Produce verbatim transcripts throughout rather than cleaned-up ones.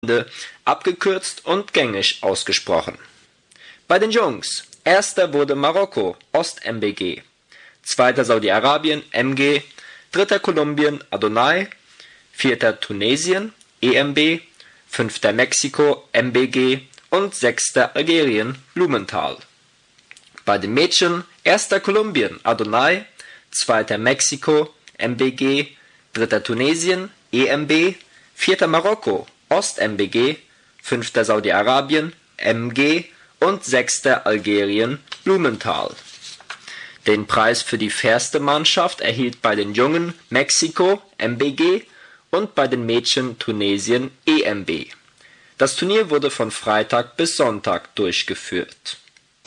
abgekürzt und gängig ausgesprochen. Bei den Jungs: Erster wurde Marokko, Ost-M B G, Zweiter Saudi-Arabien, M G, Dritter Kolumbien, Adonai, Vierter Tunesien, E M B, Fünfter Mexiko, M B G und Sechster Algerien, Blumenthal. Bei den Mädchen: Erster Kolumbien, Adonai, Zweiter Mexiko, M B G, Dritter Tunesien, E M B, Vierter Marokko, Ost-M B G, Fünfter Saudi-Arabien, M G und Sechster Algerien, Blumenthal. Den Preis für die fairste Mannschaft erhielt bei den Jungen Mexiko, M B G, und bei den Mädchen Tunesien, E M B. Das Turnier wurde von Freitag bis Sonntag durchgeführt.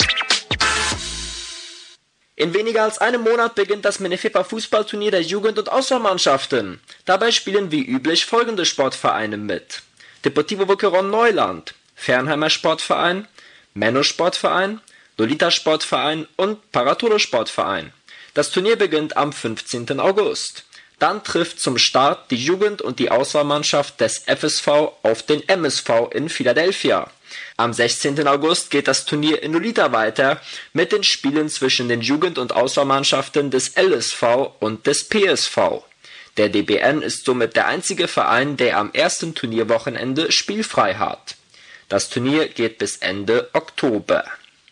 In weniger als einem Monat beginnt das Minefipa-Fußballturnier der Jugend- und Auswahlmannschaften. Dabei spielen wie üblich folgende Sportvereine mit: Deportivo Boquerón Neuland, Fernheimer Sportverein, Menno Sportverein, Lolita Sportverein und Paratolo Sportverein. Das Turnier beginnt am fünfzehnten August. Dann trifft zum Start die Jugend- und die Auswahlmannschaft des F S V auf den M S V in Philadelphia. Am sechzehnten August geht das Turnier in Lolita weiter mit den Spielen zwischen den Jugend- und Auswahlmannschaften des L S V und des P S V. Der D B N ist somit der einzige Verein, der am ersten Turnierwochenende spielfrei hat. Das Turnier geht bis Ende Oktober.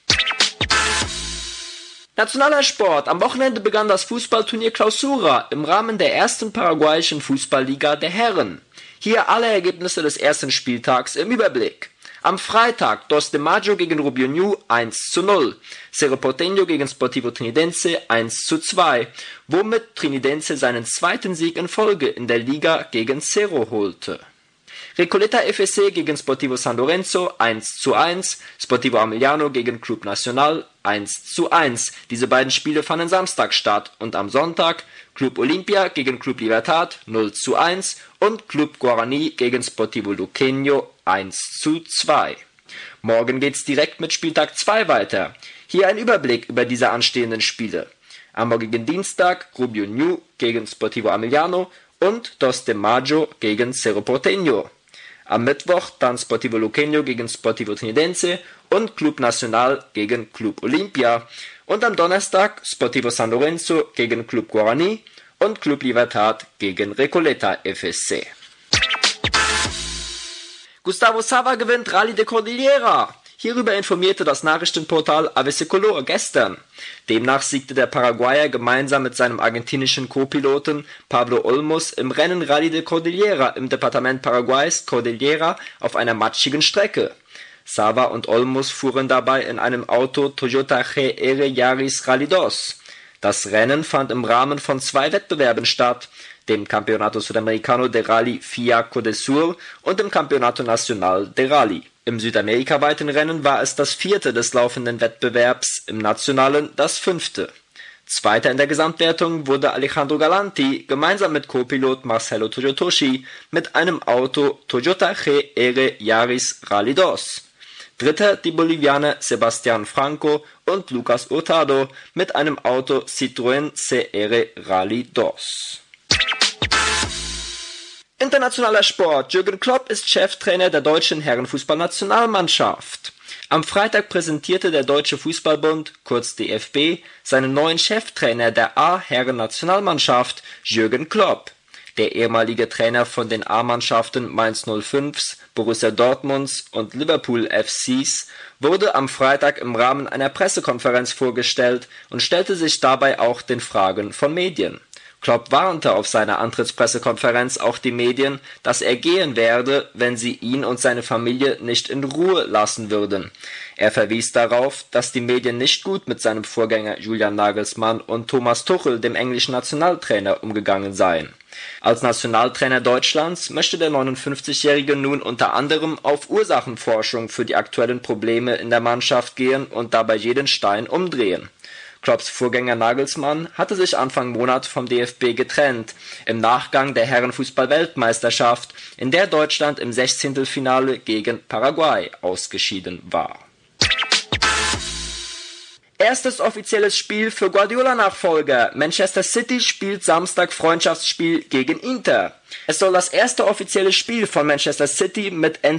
Nationaler Sport: Am Wochenende begann das Fußballturnier Clausura im Rahmen der ersten paraguayischen Fußballliga der Herren. Hier alle Ergebnisse des ersten Spieltags im Überblick. Am Freitag Dos de Mayo gegen Rubio Ñu eins zu null, Cerro Porteño gegen Sportivo Trinidense eins zu zwei, womit Trinidense seinen zweiten Sieg in Folge in der Liga gegen Cerro holte. Recoleta F C gegen Sportivo San Lorenzo eins zu eins, Sportivo Amiliano gegen Club Nacional eins zu eins. Diese beiden Spiele fanden Samstag statt und am Sonntag Club Olimpia gegen Club Libertad null zu eins und Club Guarani gegen Sportivo Luqueño eins zu zwei. Morgen geht's direkt mit Spieltag zwei weiter. Hier ein Überblick über diese anstehenden Spiele. Am morgigen Dienstag Rubio Ñu gegen Sportivo Amiliano und Dos de Mayo gegen Cerro Porteño. Am Mittwoch dann Sportivo Luqueño gegen Sportivo Trinidense und Club Nacional gegen Club Olimpia. Und am Donnerstag Sportivo San Lorenzo gegen Club Guarani und Club Libertad gegen Recoleta F C. Gustavo Sava gewinnt Rallye de Cordillera. Hierüber informierte das Nachrichtenportal A B C Color gestern. Demnach siegte der Paraguayer gemeinsam mit seinem argentinischen Co-Piloten Pablo Olmos im Rennen Rallye de Cordillera im Departement Paraguays Cordillera auf einer matschigen Strecke. Sava und Olmos fuhren dabei in einem Auto Toyota G R Yaris Rally dos. Das Rennen fand im Rahmen von zwei Wettbewerben statt, dem Campeonato Sudamericano de Rally FIA Codesur und dem Campeonato Nacional de Rally. Im südamerikaweiten Rennen war es das vierte des laufenden Wettbewerbs, im nationalen das fünfte. Zweiter in der Gesamtwertung wurde Alejandro Galanti gemeinsam mit Co-Pilot Marcelo Toyotoshi mit einem Auto Toyota G R Yaris Rally dos. Dritter die Bolivianer Sebastián Franco und Lucas Hurtado mit einem Auto Citroën C R Rally dos. Internationaler Sport: Jürgen Klopp ist Cheftrainer der deutschen Herrenfußballnationalmannschaft. Am Freitag präsentierte der Deutsche Fußballbund, kurz D F B, seinen neuen Cheftrainer der A-Herren-Nationalmannschaft, Jürgen Klopp. Der ehemalige Trainer von den A-Mannschaften Mainz null fünf, Borussia Dortmunds und Liverpool F Cs wurde am Freitag im Rahmen einer Pressekonferenz vorgestellt und stellte sich dabei auch den Fragen von Medien. Klopp warnte auf seiner Antrittspressekonferenz auch die Medien, dass er gehen werde, wenn sie ihn und seine Familie nicht in Ruhe lassen würden. Er verwies darauf, dass die Medien nicht gut mit seinem Vorgänger Julian Nagelsmann und Thomas Tuchel, dem englischen Nationaltrainer, umgegangen seien. Als Nationaltrainer Deutschlands möchte der neunundfünfzigjährige nun unter anderem auf Ursachenforschung für die aktuellen Probleme in der Mannschaft gehen und dabei jeden Stein umdrehen. Klopps Vorgänger Nagelsmann hatte sich Anfang Monat vom D F B getrennt, im Nachgang der Herrenfußball-Weltmeisterschaft, in der Deutschland im Sechzehntelfinale gegen Paraguay ausgeschieden war. Erstes offizielles Spiel für Guardiola-Nachfolger. Manchester City spielt Samstag Freundschaftsspiel gegen Inter. Es soll das erste offizielle Spiel von Manchester City mit